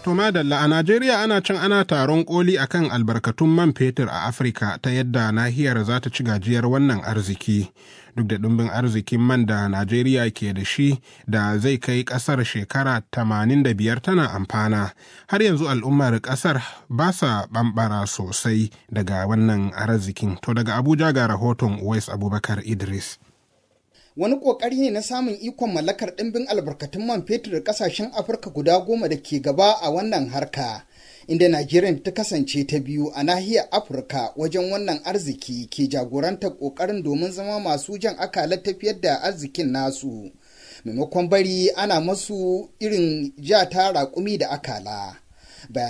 To madalla a Najeriya ana can ana taron koli akan albarkatun man fetur a Afirka ta yadda nahiyar za ta ci gajiyar wannan arziki. Duk da ɗumbin arzikin man da Najeriya ke da shi da zai kai ƙasar shekara 85 tana amfana, har yanzu al'ummar ƙasar ba sa ɓamɓara sosai daga wannan arzikin. To daga Abuja ga rahoton Uwais Abubakar Idris. Wani ƙoƙari ne na samun ikon mallakar ɗimbin albarkatun man fetur da ƙasashen Afirka guda 10 da ke gaba a wannan harka, inda Najeriya ta kasance ta biyu a nahiyar Afirka wajen wannan arziki ke jagorantar ƙoƙarin domin zama masu jan akalar tafiyar da arzikin nasu, maimakon bari ana masu irin ja ta raƙumi da akala.